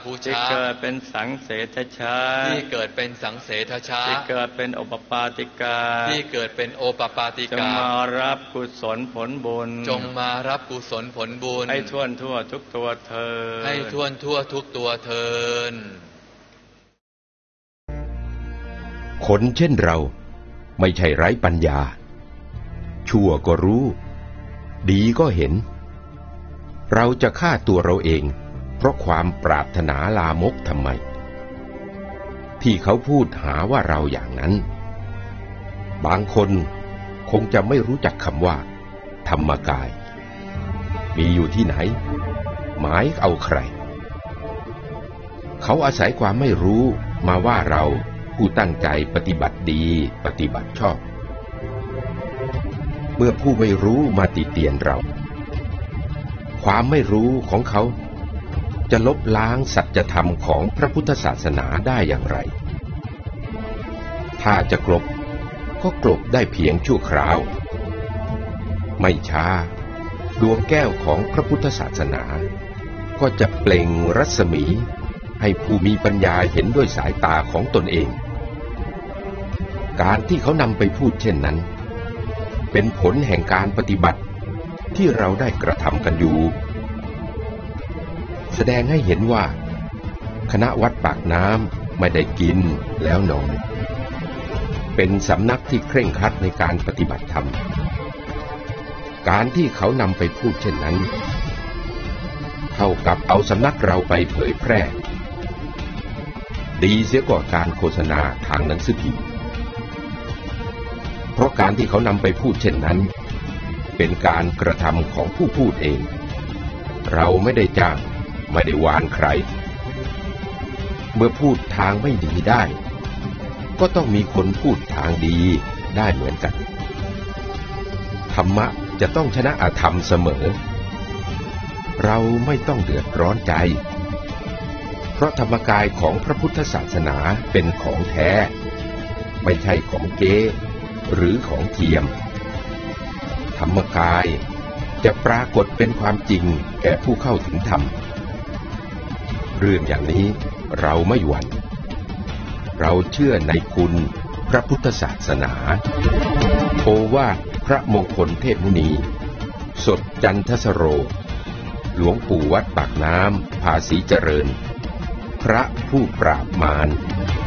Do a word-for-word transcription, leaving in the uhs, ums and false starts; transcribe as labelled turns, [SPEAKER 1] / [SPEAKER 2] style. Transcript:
[SPEAKER 1] บูชา
[SPEAKER 2] ที่เกิดเป็นสังเสทชา
[SPEAKER 1] ที่เกิดเป็นสังเสทชา
[SPEAKER 2] ที่เกิดเป็นโอปปาติกา
[SPEAKER 1] ที่เกิดเป็นโอปปาติกา
[SPEAKER 2] จงมารับกุศลผลบุญ
[SPEAKER 1] จงมารับกุศลผลบุญ
[SPEAKER 2] ให้ท่วนทั่วทุกตัวเถิด
[SPEAKER 1] ให้ท่วนทั่วทุกตัวเถิด
[SPEAKER 3] คนเช่นเราไม่ใช่ไร้ปัญญาชั่วก็รู้ดีก็เห็นเราจะฆ่าตัวเราเองเพราะความปรารถนาลามกทำไมที่เขาพูดหาว่าเราอย่างนั้นบางคนคงจะไม่รู้จักคำว่าธรรมกายมีอยู่ที่ไหนหมายเอาใครเขาอาศัยความไม่รู้มาว่าเราผู้ตั้งใจปฏิบัติดีปฏิบัติชอบเมื่อผู้ไม่รู้มาติเตียนเราความไม่รู้ของเขาจะลบล้างสัจธรรมของพระพุทธศาสนาได้อย่างไรถ้าจะกลบก็กลบได้เพียงชั่วคราวไม่ช้าดวงแก้วของพระพุทธศาสนาก็จะเปล่งรัศมีให้ผู้มีปัญญาเห็นด้วยสายตาของตนเองการที่เขานำไปพูดเช่นนั้นเป็นผลแห่งการปฏิบัติที่เราได้กระทำกันอยู่แสดงให้เห็นว่าคณะวัดปากน้ำไม่ได้กินแล้วนอนเป็นสำนักที่เคร่งครัดในการปฏิบัติธรรมการที่เขานำไปพูดเช่นนั้นเท่ากับเอาสำนักเราไปเผยแพร่ดีเสียกว่าการโฆษณาทางหนังสือพิมพ์เพราะการที่เขานำไปพูดเช่นนั้นเป็นการกระทำของผู้พูดเองเราไม่ได้จ้างไม่ได้วานใครเมื่อพูดทางไม่ดีได้ก็ต้องมีคนพูดทางดีได้เหมือนกันธรรมะจะต้องชนะอธรรมเสมอเราไม่ต้องเดือดร้อนใจเพราะธรรมกายของพระพุทธศาสนาเป็นของแท้ไม่ใช่ของเก๊หรือของเทียมธรรมกายจะปรากฏเป็นความจริงแก่ผู้เข้าถึงธรรมเรื่องอย่างนี้เราไม่หวั่นเราเชื่อในคุณพระพุทธศาสนาโอวาทพระมงคลเทพมุนีสดจันทสโรหลวงปู่วัดปากน้ำภาษีเจริญพระผู้ปราบมาร